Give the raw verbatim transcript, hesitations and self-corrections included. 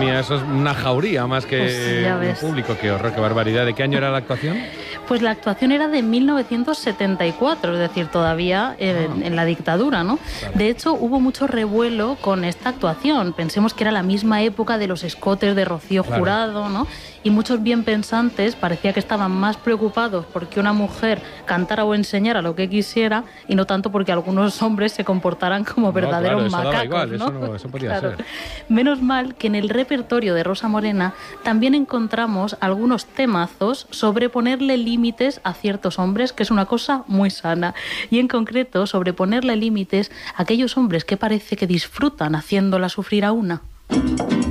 mía, eso es una jauría más que Pues ya un ves. público. Qué horror, qué barbaridad. ¿De qué año era la actuación? Pues la actuación era de mil novecientos setenta y cuatro, es decir, todavía eh, Ah. en la dictadura, ¿no? Claro. De hecho, hubo mucho revuelo con esta actuación. Pensemos que era la misma época de los escotes de Rocío Claro. Jurado, ¿no? Y muchos bien pensantes parecía que estaban más preocupados porque una mujer cantara o enseñara lo que quisiera y no tanto porque algunos hombres se comportaran como No, verdaderos claro, eso daba macacos, igual, ¿no? eso no- eso podía Claro. ser. Menos mal que en el repertorio de Rosa Morena también encontramos algunos temazos sobre ponerle límites a ciertos hombres, que es una cosa muy sana. Y en concreto, sobre ponerle límites a aquellos hombres que parece que disfrutan haciéndola sufrir a una.